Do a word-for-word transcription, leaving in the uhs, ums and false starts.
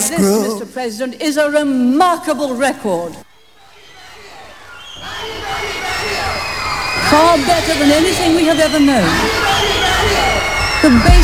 screw. This, Mister President, is a remarkable record. Far better than anything we have ever known. The basic